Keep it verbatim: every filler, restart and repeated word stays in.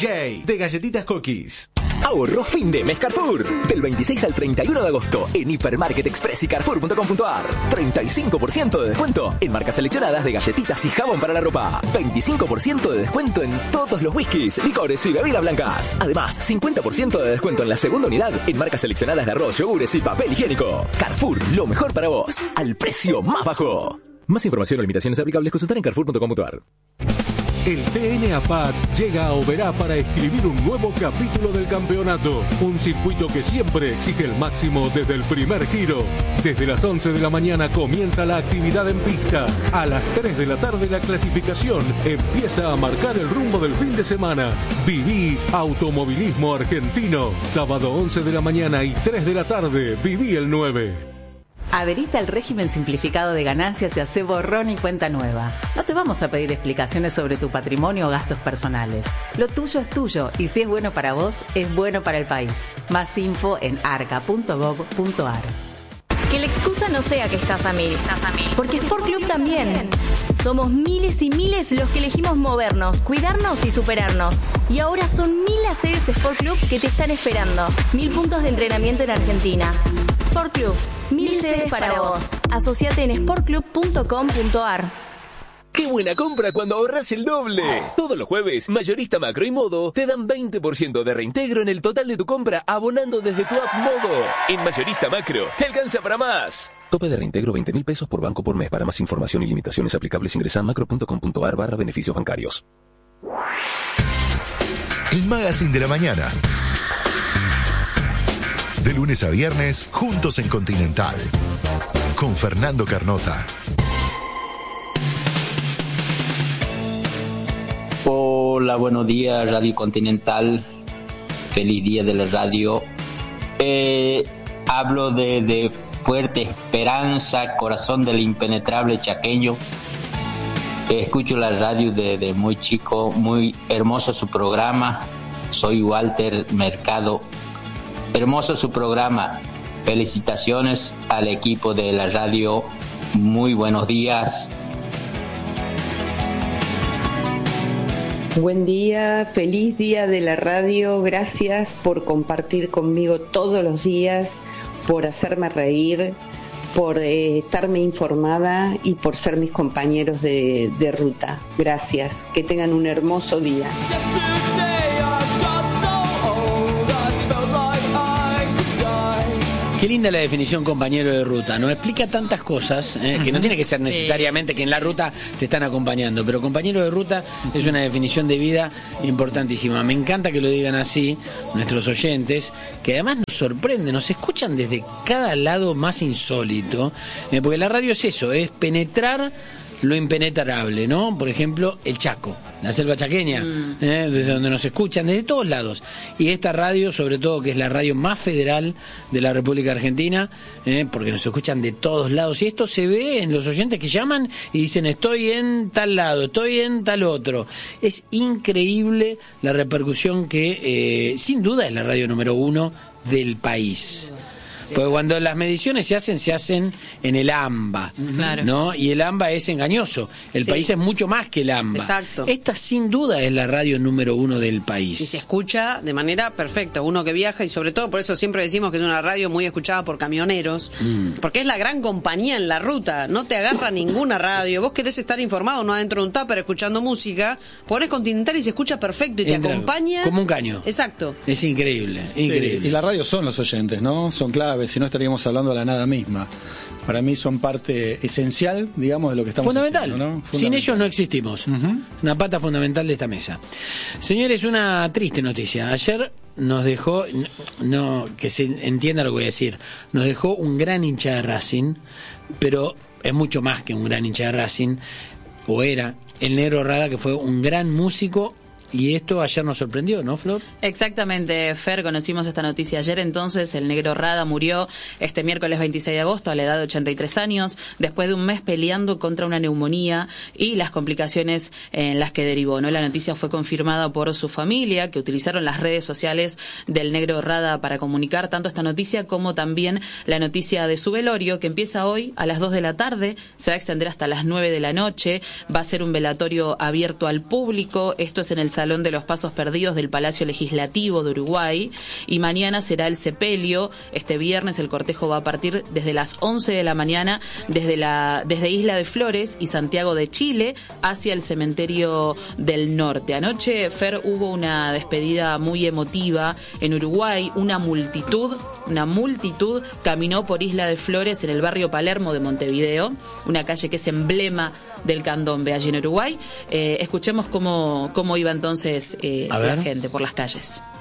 J de Galletitas Cookies. Ahorro fin de mes Carrefour. Del veintiséis al treinta y uno de agosto en Hipermarket Express y Carrefour punto com punto ar. treinta y cinco por ciento de descuento en marcas seleccionadas de galletitas y jabón para la ropa. veinticinco por ciento de descuento en todos los whiskies, licores y bebidas blancas. Además, cincuenta por ciento de descuento en la segunda unidad en marcas seleccionadas de arroz, yogures y papel higiénico. Carrefour, lo mejor para vos, al precio más bajo. Más información o limitaciones aplicables consultar en Carrefour punto com punto ar. El T N A P A D llega a Oberá para escribir un nuevo capítulo del campeonato. Un circuito que siempre exige el máximo desde el primer giro. Desde las once de la mañana comienza la actividad en pista. A las tres de la tarde la clasificación empieza a marcar el rumbo del fin de semana. Viví Automovilismo Argentino. Sábado once de la mañana y tres de la tarde. Viví el nueve. Adherite al régimen simplificado de ganancias y hace borrón y cuenta nueva. No te vamos a pedir explicaciones sobre tu patrimonio o gastos personales. Lo tuyo es tuyo y si es bueno para vos, es bueno para el país. Más info en arca punto gob punto ar. Que la excusa no sea que estás a mil, estás a mil. Porque Sport Club también. Somos miles y miles los que elegimos movernos, cuidarnos y superarnos. Y ahora son mil A C S Sport Club que te están esperando. Mil puntos de entrenamiento en Argentina. Sport Club, mil sedes para vos. Asociate en sport club punto com punto ar. ¡Qué buena compra cuando ahorras el doble! Todos los jueves, Mayorista Macro y Modo te dan veinte por ciento de reintegro en el total de tu compra abonando desde tu app Modo. En Mayorista Macro, te alcanza para más. Tope de reintegro veinte mil pesos por banco por mes. Para más información y limitaciones aplicables ingresa a macro punto com punto ar barra beneficios bancarios. El Magazine de la Mañana. De lunes a viernes, juntos en Continental. Con Fernando Carnota. Hola, buenos días, Radio Continental. Feliz día de la radio. Eh, hablo de, de Fuerte Esperanza, corazón del impenetrable chaqueño. Eh, escucho la radio de, de muy chico, muy hermoso su programa. Soy Walter Mercado. Hermoso su programa. Felicitaciones al equipo de la radio. Muy buenos días. Buen día, feliz día de la radio, gracias por compartir conmigo todos los días, por hacerme reír, por eh, estarme informada y por ser mis compañeros de, de ruta. Gracias, que tengan un hermoso día. Qué linda la definición compañero de ruta, ¿no? Explica tantas cosas, ¿eh? Que no tiene que ser necesariamente que en la ruta te están acompañando, pero compañero de ruta es una definición de vida importantísima. Me encanta que lo digan así nuestros oyentes, que además nos sorprenden, nos escuchan desde cada lado más insólito, ¿eh? Porque la radio es eso, es penetrar lo impenetrable, ¿no? Por ejemplo, el Chaco, la selva chaqueña, mm. ¿eh? Desde donde nos escuchan, desde todos lados. Y esta radio, sobre todo, que es la radio más federal de la República Argentina, ¿eh? Porque nos escuchan de todos lados. Y esto se ve en los oyentes que llaman y dicen, estoy en tal lado, estoy en tal otro. Es increíble la repercusión que, eh, sin duda, es la radio número uno del país. Porque cuando las mediciones se hacen, se hacen en el AMBA, claro, ¿no? Y el AMBA es engañoso. El sí. país es mucho más que el AMBA. Exacto. Esta sin duda es la radio número uno del país. Y se escucha de manera perfecta. Uno que viaja y sobre todo, por eso siempre decimos que es una radio muy escuchada por camioneros, mm. porque es la gran compañía en la ruta. No te agarra ninguna radio. Vos querés estar informado, no adentro de un tupper escuchando música, ponés Continental y se escucha perfecto y Entra, te acompaña. Como un caño. Exacto. Es increíble, increíble. Sí, y la radio son los oyentes, ¿no? Son claves, si no estaríamos hablando de la nada misma. Para mí son parte esencial, digamos, de lo que estamos fundamental. haciendo, ¿no? Fundamental. Sin ellos no existimos. Uh-huh. Una pata fundamental de esta mesa. Señores, una triste noticia. Ayer nos dejó, no que se entienda lo que voy a decir, nos dejó un gran hincha de Racing, pero es mucho más que un gran hincha de Racing, o era el Negro Rada, que fue un gran músico. Y esto ayer nos sorprendió, ¿no, Flor? Exactamente, Fer, conocimos esta noticia ayer. Entonces, el Negro Rada murió este miércoles veintiséis de agosto a la edad de ochenta y tres años, después de un mes peleando contra una neumonía y las complicaciones en las que derivó, ¿no? La noticia fue confirmada por su familia, que utilizaron las redes sociales del Negro Rada para comunicar tanto esta noticia como también la noticia de su velorio, que empieza hoy a las dos de la tarde, se va a extender hasta las nueve de la noche, va a ser un velatorio abierto al público. Esto es en el Salón Salón de los Pasos Perdidos del Palacio Legislativo de Uruguay, y mañana será el sepelio. Este viernes el cortejo va a partir desde las once de la mañana desde la desde Isla de Flores y Santiago de Chile hacia el cementerio del norte. Anoche, Fer, hubo una despedida muy emotiva en Uruguay. Una multitud, una multitud caminó por Isla de Flores en el barrio Palermo de Montevideo, una calle que es emblema del candombe allí en Uruguay. Eh, escuchemos cómo, cómo iba entonces eh, la gente por las calles.